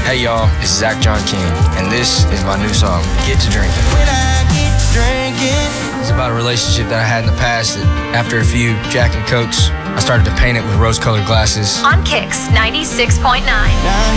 Hey y'all, it's Zach John King, and this is my new song, Get to Drinking. When I get to drinking. It's about a relationship that I had in the past that after a few Jack and Cokes, I started to paint it with rose-colored glasses. On Kicks 96.9. Now